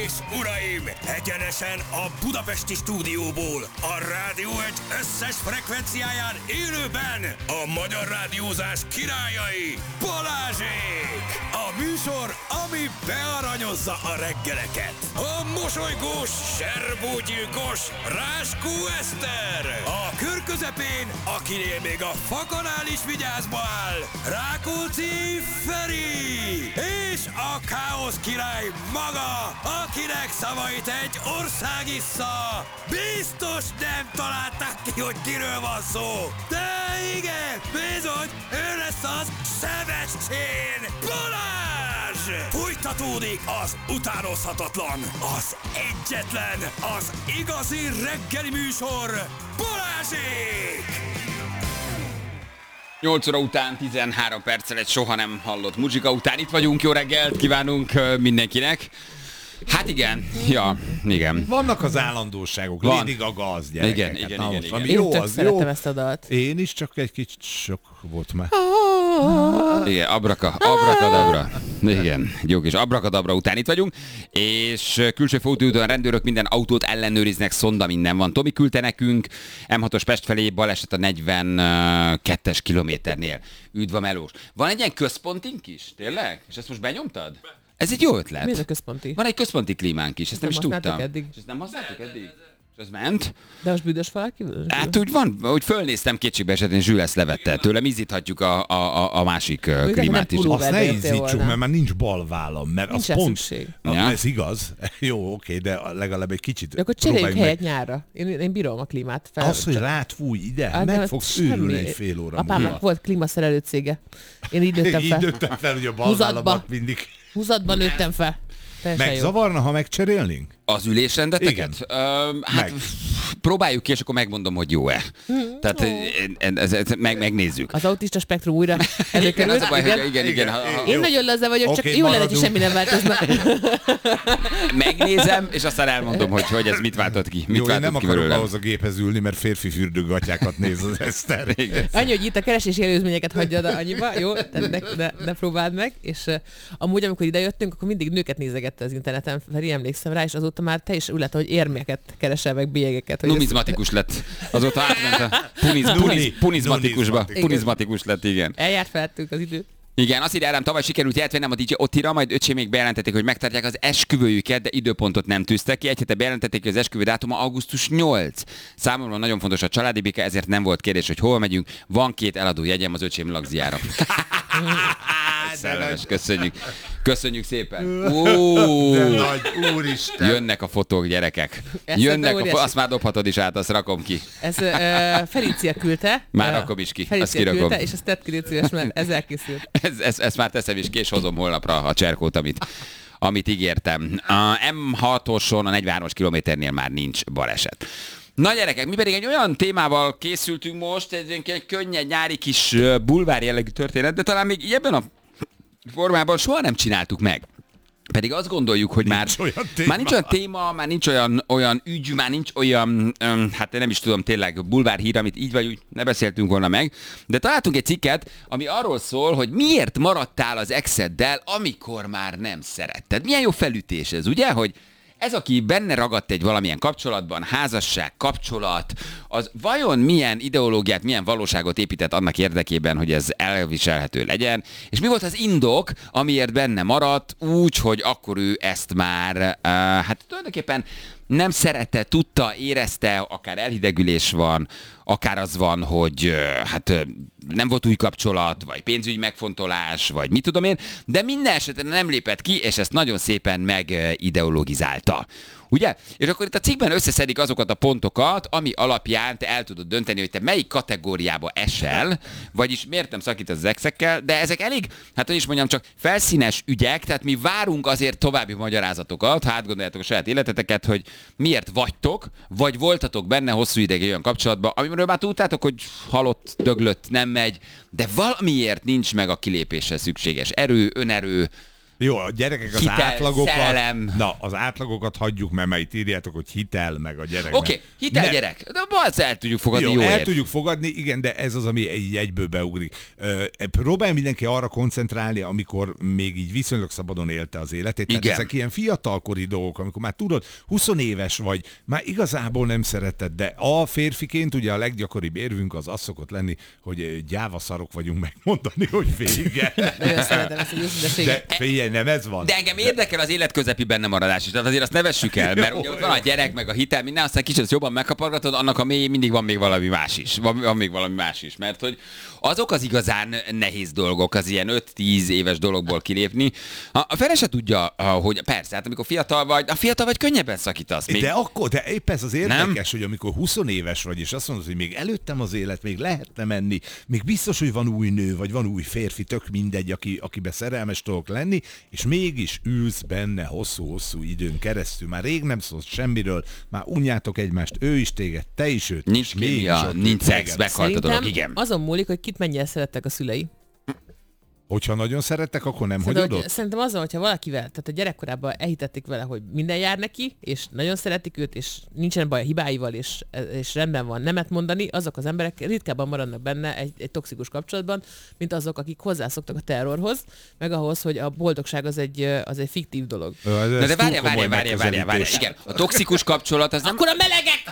és uraim, egyenesen a budapesti stúdióból, a Rádió Egy összes frekvenciáján élőben a magyar rádiózás királyai, Balázsék! A műsor, ami bearanyozza a reggeleket. A mosolygós, serbógyilkos Ráskó Eszter. A kör közepén, akinél még a fakanál is vigyázba áll, Rákóczi Feri. És a káosz király maga, akinek szavait egy ország issza. Biztos nem találták ki, hogy kiről van szó. De igen, bizony, ő lesz az Sebestyén Balázs! Folytatódik az utánozhatatlan, az egyetlen, az igazi reggeli műsor, Balázsék! 8 óra után 13 perccel egy soha nem hallott muzsika után itt vagyunk, jó reggelt kívánunk mindenkinek. Hát igen, igen. Vannak az állandóságok, Lady Gaga az gyerekek. Igen. Jó, tök az szeretem jó. ezt a dalt. Én is, csak egy kicsit sok volt már. Igen, abrakadabra. Igen, jó kis abrakadabra után itt vagyunk, és külső főúton rendőrök minden autót ellenőriznek, szonda minden van. Tomi küldte nekünk, M6-os Pest felé baleset a 42-es kilométernél. Üdv a melós. Van egy ilyen központink is, tényleg? És ezt most benyomtad? Ez egy jó ötlet. Mi ez a központi? Van egy központi klímánk is, ezt nem is tudtam. Eddig. És ezt nem használtuk eddig? És ez ment? De most büdös falak kívül? Hát úgy van, hogy fölnéztem kétségbe esetén, Zsül ezt levette. Tőlem izzíthatjuk a másik klímát is. nem Azt ne vertél izzítsuk, volna. mert már nincs bal vállam, mert Nincs az rá pont... szükség. Ja. Ez igaz. Jó, oké, de legalább egy kicsit De akkor cseréljük próbáljuk meg. helyet nyárra. Én bírom a klímát. Az, hogy rátfúj ide, Hát, meg de fogsz semmi. őrülni egy fél óra Apámnak múlva. volt klímaszerelő cége. Én így nőttem Így fel. nőttem fel, hogy a bal Húzatba. vállamat mindig Húzatban nőttem fel. Teljesen jó. megzavarna, ha megcserélnénk? Az ülésrendeteket? Igen. Hát Meg. próbáljuk ki, és akkor megmondom, hogy jó-e. Tehát megnézzük. Az autista spektrum újra Igen, előkerült. az a baj, Igen. hogy igen. Én nagyon laza vagyok, csak Oké, jó lenne, hogy maradunk. semmi nem változna. Megnézem, és aztán elmondom, hogy ez mit váltott ki. Mit Jó, én nem váltott ki akarok belőlem. ahhoz a géphez ülni, mert férfi fürdőgatyákat néz az Eszter. Annyi, hogy itt a keresési előzményeket hagyjad annyiba, jó? Tehát ne próbáld meg. És amúgy, amikor idejöttünk, akkor mindig nőket nézegette az interneten. Feri, emlékszem rá, és azóta már te is úgy lett, hogy érmeket keresel meg, bélyegeket. hogy Numizmatikus lett. Azóta átment a punizmatikusba. Punizmatikus lett, igen. eljárt felettünk az idő. Igen, azt írja rám, tavaly sikerült jelenteni a DJ Ottira, majd öcsém még bejelentették, hogy megtartják az esküvőjüket, de időpontot nem tűztek ki. Egy hete bejelentették, hogy az esküvő dátuma augusztus 8. Számomra nagyon fontos a családi béke, ezért nem volt kérdés, hogy hol megyünk. Van 2 eladó jegyem az öcsém lagziára. Szellemes, köszönjük. Köszönjük szépen. De nagy, úristen. Jönnek a fotók, gyerekek. Eszembe Jönnek óriási. azt már dobhatod is át, azt rakom ki. Ez Felicia küldte. Már rakom is ki, azt Felicia kirakom. küldte, és ezt tett ki, légy szíves, mert ez elkészült. Ezt már teszem is ki, és hozom holnapra a cserkót, amit ígértem. A M6-oson, a 43-as kilométernél már nincs baleset. Na gyerekek, mi pedig egy olyan témával készültünk most, egy könnyed nyári kis bulvár jellegű történet, de talán még így ebben a formában soha nem csináltuk meg. Pedig azt gondoljuk, hogy már nincs olyan téma, már nincs olyan ügy, már nincs olyan, hát nem is tudom tényleg, bulvárhír, amit így vagy úgy ne beszéltünk volna meg, de találtunk egy cikket, ami arról szól, hogy miért maradtál az exeddel, amikor már nem szeretted. Milyen jó felütés ez, ugye, hogy ez, aki benne ragadt egy valamilyen kapcsolatban, házasság, kapcsolat, az vajon milyen ideológiát, milyen valóságot épített annak érdekében, hogy ez elviselhető legyen, és mi volt az indok, amiért benne maradt, úgy, hogy akkor ő ezt már, hát tulajdonképpen nem szerette, tudta, érezte, akár elhidegülés van, akár az van, hogy hát nem volt új kapcsolat, vagy pénzügyi megfontolás, vagy mit tudom én, de minden esetben nem lépett ki, és ezt nagyon szépen megideologizálta. Ugye? És akkor itt a cikkben összeszedik azokat a pontokat, ami alapján te el tudod dönteni, hogy te melyik kategóriába esel, vagyis miért nem szakítasz az exekkel, de ezek elég, hát hogy is mondjam, csak felszínes ügyek, tehát mi várunk azért további magyarázatokat, ha átgondoljátok a saját életeteket, hogy miért vagytok, vagy voltatok benne hosszú ideig olyan kapcsolatban, amiről már tudtátok, hogy halott, döglött, nem megy, de valamiért nincs meg a kilépésre szükséges erő, önerő, Jó, a gyerekek az Hitel, átlagokat... szerelem. Na, az átlagokat hagyjuk, mert itt írjátok, hogy hitel, meg a gyerek. Oké, hitel gyerek. De azt el tudjuk fogadni, Jó, jó el ér. tudjuk fogadni, igen, de ez az, ami így egyből beugrik. Próbálj mindenki arra koncentrálni, amikor még így viszonylag szabadon élte az életét. Tehát Igen. ezek ilyen fiatalkori dolgok, amikor már tudod, 20 éves vagy, már igazából nem szereted, de a férfiként ugye a leggyakoribb érvünk az szokott lenni, hogy gyávaszarok vagyunk megmondani, hogy vége. Nagyon szeretem ezt, hogy őszinteséget. De figyelj, nem ez van. De engem érdekel az életközepi benne maradás is. Tehát azért azt ne vessük el, mert ugye ott van a gyerek, meg a hitel, minden, aztán kicsit jobban megkapargatod, annak a mélyén mindig van még valami más is. Van még valami más is, mert hogy azok az igazán nehéz dolgok, az ilyen 5-10 éves dologból kilépni. A fele se tudja, hogy persze, hát amikor fiatal vagy, könnyebben szakítasz. Még... De épp ez az érdekes, hogy amikor 20 éves vagy, és azt mondod, hogy még előttem az élet, még lehetne menni, még biztos, hogy van új nő, vagy van új férfi, tök mindegy, akibe szerelmes tudok lenni, és mégis ülsz benne hosszú-hosszú időn keresztül. Már rég nem szólsz semmiről, már unjátok egymást, ő is téged, te is őt. Nincs kémia, nincs szex, meghalt a dolog, igen. Azon múlik, hogy kit mennyire szerettek a szülei. Hogyha nagyon szerettek, akkor nem hagyod ott? Szerintem azon, hogyha valakivel, tehát a gyerekkorában elhitették vele, hogy minden jár neki, és nagyon szeretik őt, és nincsen baj a hibáival, és rendben van nemet mondani, azok az emberek ritkábban maradnak benne egy toxikus kapcsolatban, mint azok, akik hozzászoktak a terrorhoz, meg ahhoz, hogy a boldogság az egy fiktív dolog. Na de várjál. Igen, a toxikus kapcsolat az nem... Akkor a melegek!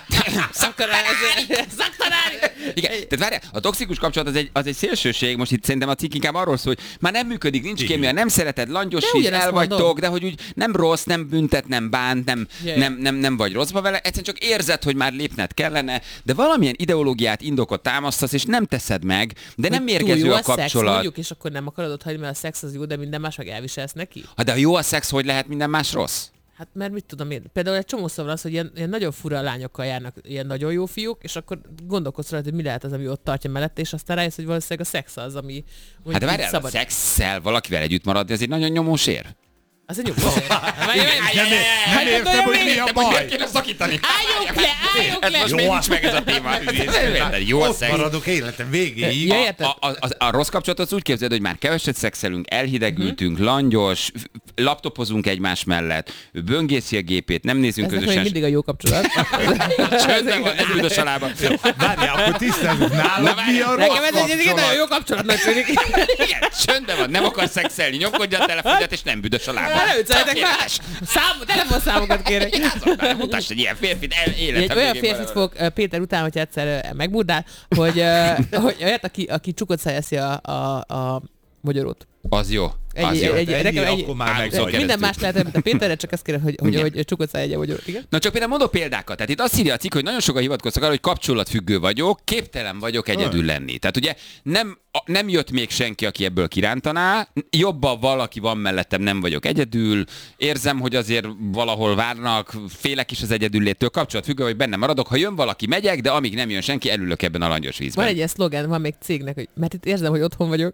Igen, tehát várjál, a toxikus kapcsolat az egy szélsőség, most itt szerintem a cikk inkább arról szól, hogy már nem működik, nincs kémia, nem szereted, langyosít, el vagytok, de hogy úgy nem rossz, nem büntet, nem bánt, nem vagy rosszba vele, egyszerűen csak érzed, hogy már lépned kellene, de valamilyen ideológiát, indokot támasztasz, és nem teszed meg, de nem mérgező a kapcsolat. Szex, mondjuk, és akkor nem akarod ott hagyni, mert a szex az jó, de minden más meg elviselsz neki? De ha jó a szex, hogy lehet minden más rossz? Hát mert mit tudom én, például egy csomószor van az, hogy ilyen nagyon fura lányokkal járnak, ilyen nagyon jó fiúk, és akkor gondolkodsz rá, hogy mi lehet az, ami ott tartja mellette, és aztán rájössz, hogy valószínűleg a szex az, ami hát de várjál, a szexszel valakivel együtt maradni, ez egy nagyon nyomós ér. Az egy nyomós ér. Nem értem, hogy mi a baj. Kéne szakítani. Álljunk le! Most még nincs meg ez a téma. Jó a szex. Ott maradok életem végéig. A rossz kapcsolatot az úgy képzeld, hogy már keveset szexelünk, elhidegültünk, langyos, laptopozunk egymás mellett, ő böngészi a gépét, nem nézünk közösen. közösen. Ez mindig a jó kapcsolat. Csöndben van, ez büdös a lába. Várjál, akkor tisztázunk nálad, mi a rossz Nekem ez egy nagyon jó kapcsolatnak tűnik. Igen, csöndben van, nem akar szexelni, nyomkodja a telefonját, és nem büdös a lába. Előtszeletek már! Telefonszámokat kérek. Mutasd egy ilyen férfit, Egy olyan férfit fog Péter után, hogy egyszer megmurdál, hogy olyat, aki csukott szájeszi a magyarót. Az jó. Akkor már meg minden más lehet, mint a Péterre, csak azt kérem, hogy csukott szájegye magyarót. Igen? Na csak például mondok példákat. Tehát itt azt írja a cikk, hogy nagyon sokan hivatkoztak arra, hogy kapcsolatfüggő vagyok, képtelen vagyok egyedül lenni. Tehát ugye nem jött még senki, aki ebből kirántaná, jobban valaki van mellettem, nem vagyok egyedül, érzem, hogy azért valahol várnak, félek is az egyedülléttől, kapcsolatfüggő, hogy benne maradok, ha jön valaki, megyek, de amíg nem jön senki, elülök ebben a langyos vízben. Van egy ilyen szlogen, van még cégnek, hogy mert itt érzem, hogy otthon vagyok.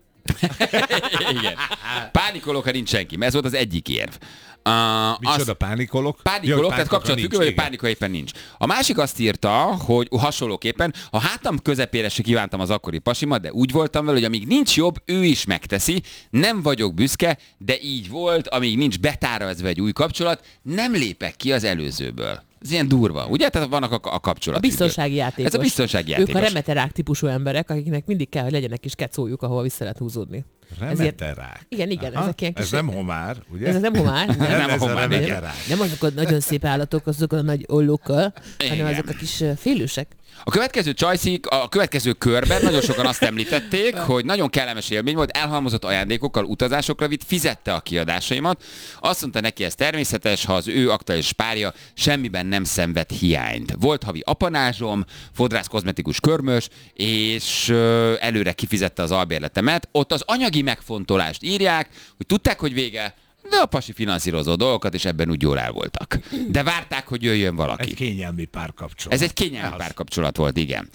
Igen. Pánikolok, ha nincs senki, mert ez volt az egyik érv. Micsoda pánikolok? Pánikolok, tehát kapcsolatfüggő, vagy pánika éppen nincs. A másik azt írta, hogy hasonlóképpen, a hátam közepére se kívántam az akkori pasimat, de úgy voltam vele, hogy amíg nincs jobb, ő is megteszi, nem vagyok büszke, de így volt, amíg nincs betárazva egy új kapcsolat, nem lépek ki az előzőből. Ez ilyen durva, ugye? Tehát vannak a kapcsolatok. A biztonsági játékos. Ez a biztonsági játékos. Ők a remeterák típusú emberek, akiknek mindig kell, hogy legyenek is kecójuk, ahol vissza lehet húzódni. Remeterák. Igen, ezek ilyen kis... Ez nem homár, ugye? Ez nem homár. Nem a homár. Nem azok a nagyon szép állatok, azok a nagy ollókkal, hanem azok a kis félősek. A következő csajszik, a következő körben nagyon sokan azt említették, hogy nagyon kellemes élmény volt, elhalmozott ajándékokkal, utazásokra vitt, fizette a kiadásaimat. Azt mondta neki, ez természetes, ha az ő aktuális párja semmiben nem szenved hiányt. Volt havi apanázsom, fodrász kozmetikus körmös, és előre kifizette az albérletemet. Ott az anyagi megfontolást írják, hogy tudták, hogy vége, de a pasi finanszírozó dolgokat, és ebben úgy jól el voltak. De várták, hogy jöjjön valaki. Ez kényelmi párkapcsolat. Ez egy kényelmi párkapcsolat volt, igen.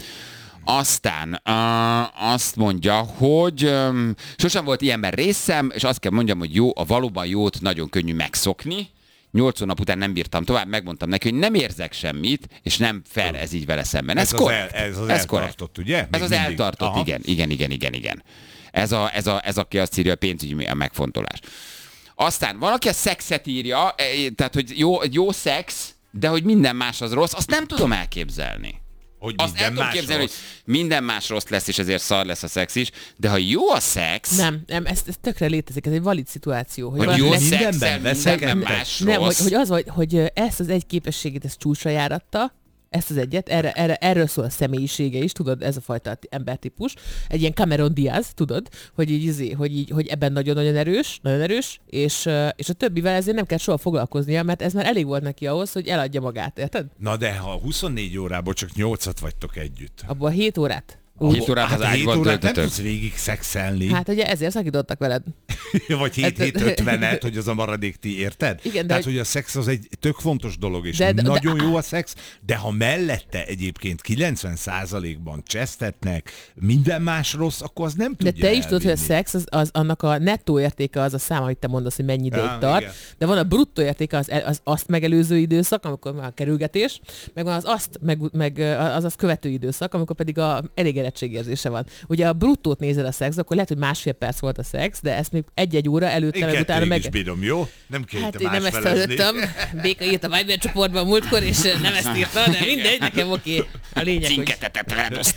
Aztán azt mondja, hogy sosem volt ilyenben részem, és azt kell mondjam, hogy jó, a valóban jót nagyon könnyű megszokni. 8 hónap után nem bírtam tovább, megmondtam neki, hogy nem érzek semmit, és nem fair ez így vele szemben. Ez korrekt. Ez az eltartott, ugye? Ez az eltartott, igen. Ez aki azt írja, a pénzügyi megfontolás. Aztán van, aki a szexet írja, tehát, hogy jó szex, de hogy minden más az rossz, azt nem tudom elképzelni. Hogy Azt el tudom képzelni, hogy minden más rossz lesz, és ezért szar lesz a szex is, de ha jó a szex... Nem, ez tökre létezik, ez egy valid szituáció. Hogy jó mindenben szexel, mindenben más nem, rossz. hogy az vagy, hogy ezt az egy képességét, ezt csúcsra járatta, ezt az egyet, erről szól a személyisége is, tudod, ez a fajta embertípus. Egy ilyen Cameron Diaz, tudod, hogy ebben nagyon erős, és a többivel ezért nem kell soha foglalkoznia, mert ez már elég volt neki ahhoz, hogy eladja magát, érted? Na de ha 24 órából csak 8-at vagytok együtt. Abból a 7 órát. 7 órát az 7 ágyban órát nem töltötök. tudsz végig szexelni. Hát ugye ezért szakítottak veled. Vagy 7-7-50-et, hogy az a maradék ti, érted? Igen, de tehát, hogy a szex az egy tök fontos dolog, és de nagyon jó a szex, de ha mellette egyébként 90%-ban csesztetnek, minden más rossz, akkor az nem tudja De te is tudod, hogy a elvinni. szex, az annak a nettó értéke az a szám, amit te mondasz, hogy mennyi ideig Ja, tart, igen. de van a bruttó értéke, az azt megelőző időszak, amikor már a kerülgetés, meg van az azt követő időszak, amikor pedig a elég érettségérzése van. Ugye a bruttót nézed a szex, akkor lehet, hogy 1,5 perc volt a szex, de ezt még 1 óra előtte, Én meg utána kettőig meg... is bírom, jó? Nem kell Hát itt én nem ezt másfelezni. hallottam. Béka írt a Viber csoportban múltkor, és nem ezt írta, de mindegy, nekem oké. A lényeg, hogy... Cinketetet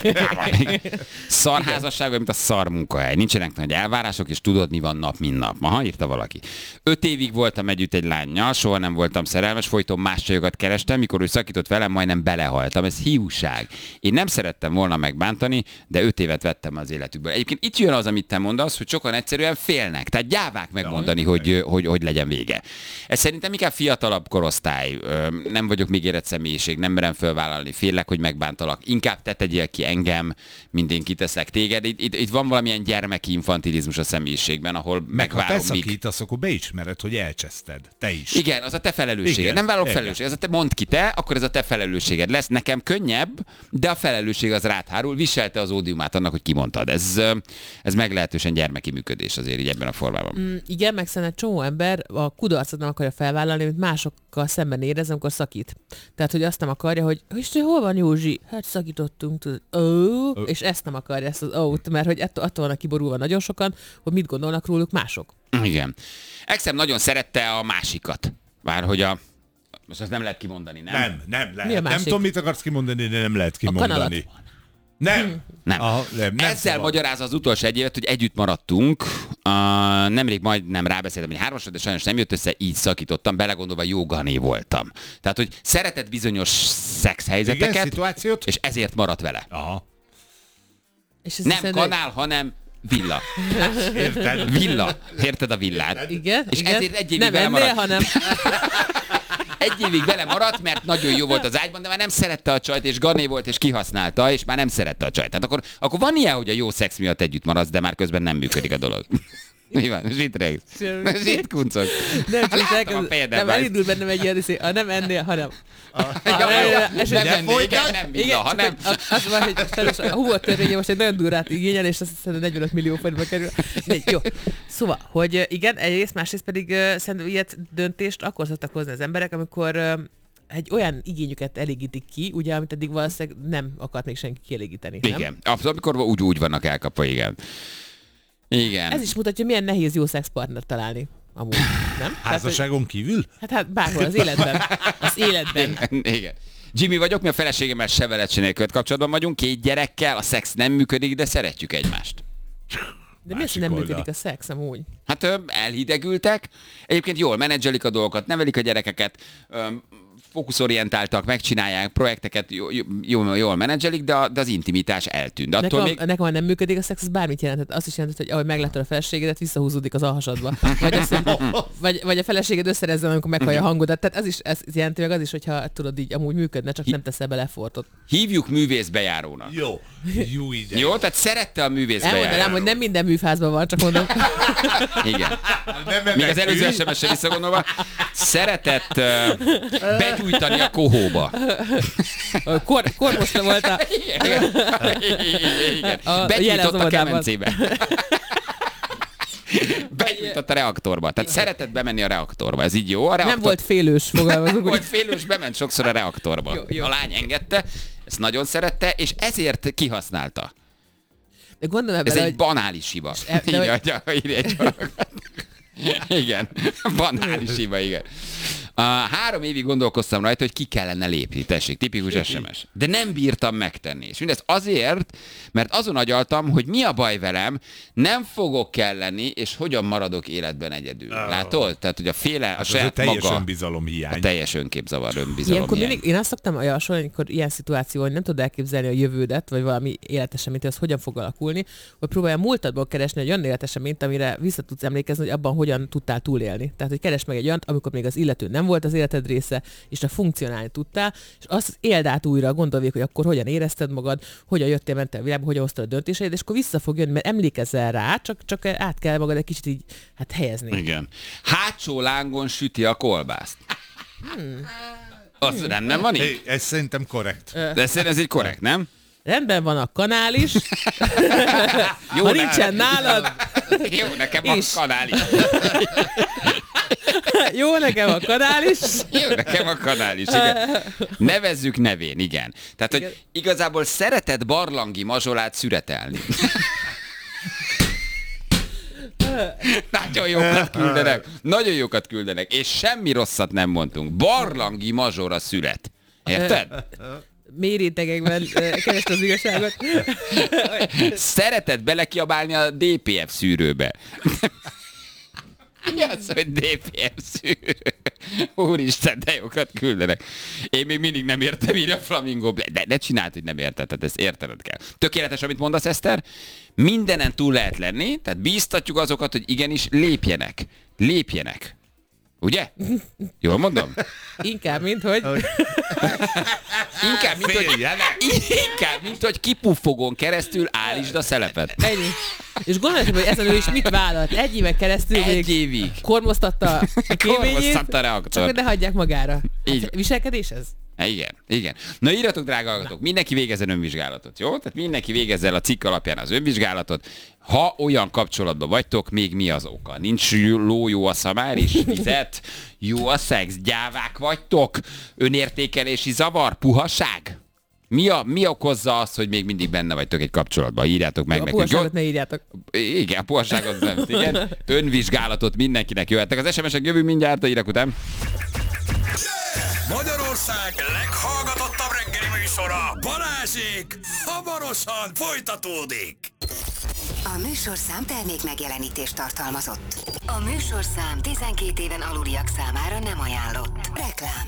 Szarházasság, mint a szar munkahely. Nincsenek nagy elvárások, és tudod, mi van nap, mint nap. Aha, írta valaki. 5 évig voltam együtt egy lánnyal, soha nem voltam szerelmes, folyton más csajokat kerestem, mikor ő szakított velem, majdnem belehaltam. Ez hiúság. Én nem szerettem volna megbántani, de 5 évet vettem az életükből. Egyébként itt jön az, amit te mondasz, hogy sokan egyszerűen félnek. Tehát gyávák megmondani, hogy legyen vége. Ez szerintem inkább fiatalabb korosztály. Nem vagyok még érett személyiség, nem merem fölvállalni, félek, hogy megbántalak. Inkább te tegyél ki engem, mint én kiteszek téged. Itt van valamilyen gyermeki infantilizmus a személyiségben, ahol Meg ha te megvárom, míg... szakítasz, akkor beismered, hogy elcseszted. Te is. Igen, az a te felelősséged. Igen, Nem vállalok igen. felelősséget. Ez a te mondd ki te, akkor ez a te felelősséged lesz. Nekem könnyebb, de a felelősség az rád hárul. Viselte az ódiumát annak, hogy kimondtad. Ez meglehetősen gyermeki működés azért így ebben a formában. Igen, meg szerintem egy csomó ember a kudarcot nem akarja felvállalni, amit másokkal szemben érez, amikor szakít. Tehát, hogy azt nem akarja, hogy hol van Józsi? Hát szakítottunk, tudod. És ezt nem akarja, ezt az ó-t, mert hogy attól vannak kiborulva nagyon sokan, hogy mit gondolnak róluk mások. Igen. Exem nagyon szerette a másikat. Bárhogy most ezt nem lehet kimondani, nem? Nem Mi a lehet. Nem másik? tudom, mit akarsz kimondani, de nem lehet kanalat. kimondani. Nem. Nem. Nem Ezzel szabad. magyaráz az utolsó egy évet, hogy együtt maradtunk. Nemrég majdnem rábeszéltem, hogy 3-asra, de sajnos nem jött össze, így szakítottam, belegondolva jogané voltam. Tehát, hogy szeretett bizonyos szexhelyzeteket, Igen, szituációt? és ezért maradt vele. Aha. És ez Nem szerintem- kanál, hanem villa. Érted? Villa. Érted a villát? Igen, És igen. ezért egy évig nem vele ennél, maradt. hanem Egy évig vele maradt, mert nagyon jó volt az ágyban, de már nem szerette a csajt, és gané volt, és kihasználta, és már nem szerette a csajt. Tehát akkor van ilyen, hogy a jó szex miatt együtt maradsz, de már közben nem működik a dolog. Mi van? Zsitregsz. Zsitkuncok. nem csak Láttam a elkezd, fejedben, nem Bájsz. elindul bennem egy ilyen, nem ennél, hanem Nem villa, hanem... Az van, hogy sajnos a humor törvénye most egy nagyon durrát igényel, és azt hiszem 45 millió forintba kerül. Jó. Szóval, hogy igen, egyrészt, másrészt pedig szerintem ilyet döntést akkor szoktak hozni az emberek, amikor egy olyan igényüket elégítik ki, ugye, amit eddig valószínűleg nem akart még senki kielégíteni. Nem? Igen. Abszolút, amikor úgy vannak elkapva, igen. Igen. Ez is mutatja, milyen nehéz jó szexpartnert találni. Amúgy, nem? Házasságon kívül? Hát bárhol, az életben. Az életben. Igen. Jimmy vagyok, mi a feleségemmel Severecsénél köt kapcsolatban vagyunk, 2 gyerekkel, a szex nem működik, de szeretjük egymást. De mi az, hogy nem működik a szex amúgy? Hát elhidegültek, egyébként jól menedzselik a dolgokat, nevelik a gyerekeket, fókuszorientáltak, megcsinálják, projekteket jól menedzselik, de az intimitás eltűnt. De attól Nekem, ha nem működik a szex, az bármit jelentett. Azt is jelentett, hogy ahogy meglátod a feleségedet, visszahúzódik az alhasadba. Vagy a feleséged összerezzen, amikor meghallja a hangodat. Tehát ez jelenti meg az is, hogyha tudod így amúgy működne, csak nem teszel bele effortot. Hívjuk művészbejárónak. Jó ide. Jó, tehát szerette a művészbejáró. Elmondanám, hogy nem minden műfázban van, csak mondom. Igen. Még az előző SMS-re visszagondolva, szeretett begyújtani a kohóba. Kormosra volt a... Igen. A Begyújtott jele az a óvodában. kemencébe. Begyújtott a reaktorba. Tehát szeretett bemenni a reaktorba. Ez így jó? A reaktor... Nem volt félős, fogalmazunk. Volt félős, bement sokszor a reaktorba. Jó. A lány engedte, ezt nagyon szerette, és ezért kihasználta. De gondolom Ez bele, egy banális hiba. de hogy- Írja egy hallgatók. Igen, banális hiba, igen. 3 évig gondolkoztam rajta, hogy ki kellene lépni, tessék, tipikus SMS. De nem bírtam megtenni. És mindezt azért, mert azon agyaltam, hogy mi a baj velem, nem fogok kelleni, és hogyan maradok életben egyedül. Látod? Tehát, hogy a saját teljes maga... önbizalomhiány. A teljes önképzavar, önbizalomhiány. Ilyenkor mindig, én azt szoktam javasolni, amikor ilyen szituáció, hogy nem tudod elképzelni a jövődet, vagy valami életeseményt, az hogyan fog alakulni, hogy próbálj a múltadból keresni egy olyan életeseményt, amire vissza tudsz emlékezni, hogy abban hogyan tudtál túlélni. Tehát, hogy keresd meg egy olyat, amikor még az illető nem volt az életed része, és te funkcionálni tudtál, és azt éld át újra, gondolj végig, hogy akkor hogyan érezted magad, hogyan jöttél, mentél a világba, hogyan hoztad a döntéseid, és akkor vissza fog jönni, mert emlékezzel rá, csak át kell magad egy kicsit így helyezni. Igen. Hátsó lángon süti a kolbászt. Az rendben van így? Hey, ez szerintem korrekt. De szerintem ez így korrekt, nem? Rendben van a kanál is. Ha nincsen nálad. Jó, nekem a kanál is. Jó, nekem a kanál is. Jó, nekem a kanál is, igen. Nevezzük nevén, igen. Tehát, hogy igazából szeretett barlangi mazsolát szüretelni. Nagyon jókat küldenek. Nagyon jókat küldenek. És semmi rosszat nem mondtunk. Barlangi mazsora szüret. Érted? Mély rétegekben keresd az igazságot. Szeretett belekiabálni a DPF szűrőbe. Mi az, hogy DPF szűrő? Úristen, de jókat küldenek. Én még mindig nem értem így a flamingó. De ne csináld, hogy nem érted, tehát ezt értened kell. Tökéletes, amit mondasz, Eszter. Mindenen túl lehet lenni, tehát bíztatjuk azokat, hogy igenis lépjenek. Lépjenek. Ugye? Jól mondom? Inkább, mint hogy... Inkább, mint hogy kipuffogón keresztül állítsd a szelepet. Ennyi. És gondolj, hogy ez a nő is mit vállalt? Egy éven keresztül Egy évig. Kormoztatta a kéményét, a reaktor. csak ne hagyják magára. Így. Hát, viselkedés ez? Igen, igen. Na írjatok, drága hallgatók, mindenki végezzen önvizsgálatot, jó? Tehát mindenki végezze el a cikk alapján az önvizsgálatot. Ha olyan kapcsolatban vagytok, még mi az oka? Nincs ló, jó a szamár is, fizet, jó a szex, gyávák vagytok, önértékelési zavar, puhaság? Mi okozza azt, hogy még mindig benne vagytok egy kapcsolatban? Írjátok meg A nekünk. puhaságot ne írjátok. Igen, a puhaságot nem. Igen. Önvizsgálatot mindenkinek jöhettek. Az SMS-ek jövünk mindjárt a hírek után. Magyarország leghallgatottabb reggeli műsora, Balázsék, hamarosan folytatódik. A műsorszám termék megjelenítést tartalmazott. A műsorszám 12 éven aluliak számára nem ajánlott. Reklám.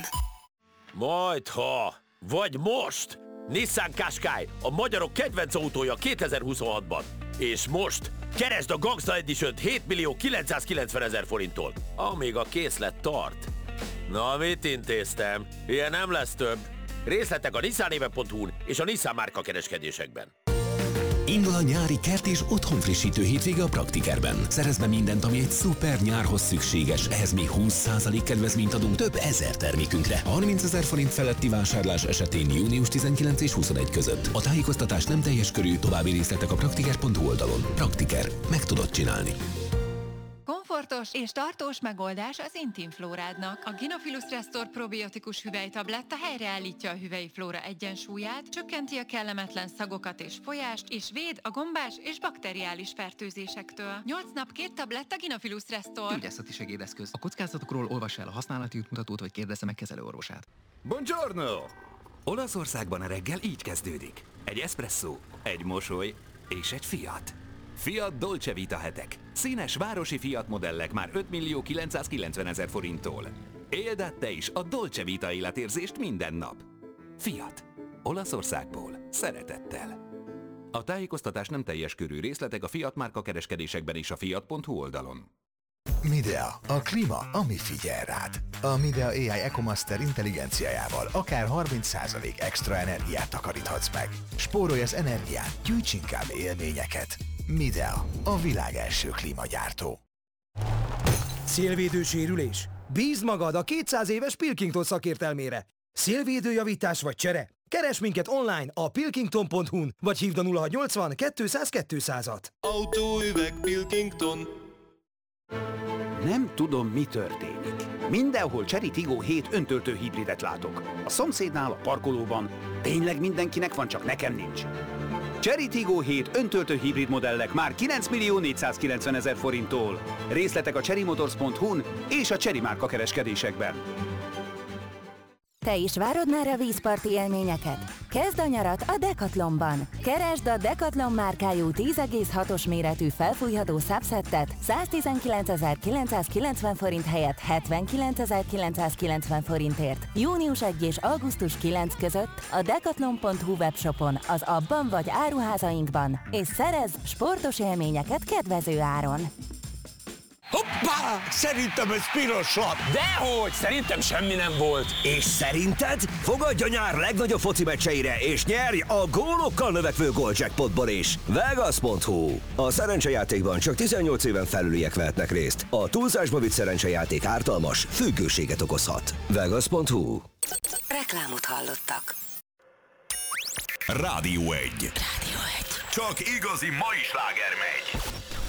Majdha, vagy most! Nissan Qashqai, a magyarok kedvenc autója 2026-ban. És most keresd a Gangsta Edition-t 7.990.000 forinttól, amíg a készlet tart. Na, mit intéztem? Ilyen nem lesz több. Részletek a nissanéve.hu-n és a Nissan márka kereskedésekben. Indul a nyári kert és otthonfrissítő hétvége a Praktikerben. Szerezd be mindent, ami egy szuper nyárhoz szükséges. Ehhez még 20% kedvezményt adunk több ezer termékünkre. 30 000 forint feletti vásárlás esetén június 19 és 21 között. A tájékoztatás nem teljes körű, további részletek a praktiker.hu oldalon. Praktiker. Meg tudod csinálni. Komfortos és tartós megoldás az intim flórádnak. A Gynophilus Restore probiotikus hüvelytabletta helyreállítja a hüvelyi flóra egyensúlyát, csökkenti a kellemetlen szagokat és folyást, és véd a gombás és bakteriális fertőzésektől. 8 nap 2 tabletta Gynophilus Restore. Gyógyászati segédeszköz. A kockázatokról olvassa el a használati útmutatót, vagy kérdezze meg kezelőorvosát. Buongiorno! Olaszországban a reggel így kezdődik. Egy espresszó, egy mosoly és egy Fiat. Fiat Dolce Vita hetek. Színes városi Fiat modellek már 5.990.000 forinttól. Éld át te is a Dolce Vita életérzést minden nap. Fiat. Olaszországból. Szeretettel. A tájékoztatás nem teljes körű, részletek a Fiat márka kereskedésekben és a fiat.hu oldalon. Midea, a klíma, ami figyel rád. A Midea AI EcoMaster intelligenciájával akár 30% extra energiát takaríthatsz meg. Spórolj az energián, gyűjts inkább élményeket. Midea, a világ első klímagyártó. Szélvédő sérülés? Bízd magad a 200 éves Pilkington szakértelmére. Szélvédőjavítás vagy csere? Keresd minket online a pilkington.hu-n, vagy hívd a 0680 200 200-at. Autóüveg Pilkington. Nem tudom, mi történik. Mindenhol Chery Tiggo 7 öntöltő hibridet látok. A szomszédnál, a parkolóban. Tényleg mindenkinek van, csak nekem nincs. Chery Tiggo 7 öntöltő hibrid modellek már 9.490.000 forinttól. Részletek a cherrymotors.hu-n és a Chery márka kereskedésekben. Te is várod már a vízparti élményeket? Kezd a nyarat a Decathlonban! Keresd a Decathlon márkájú 10,6-os méretű felfújható subsettet 119.990 forint helyett 79.990 forintért. Június 1 és augusztus 9 között a decathlon.hu webshopon, az abban vagy áruházainkban, és szerezz sportos élményeket kedvező áron. Hoppá! Szerintem ez piros lap! Dehogy! Szerintem semmi nem volt! És szerinted? Fogadj a nyár legnagyobb foci meccseire, és nyerj a gólokkal növekvő Goldjackpotból is! Vegas.hu. A szerencsejátékban csak 18 éven felüliek vehetnek részt. A túlzásba vitt szerencsejáték ártalmas, függőséget okozhat. Vegas.hu. Reklámot hallottak. Rádió 1. Csak igazi mai sláger megy.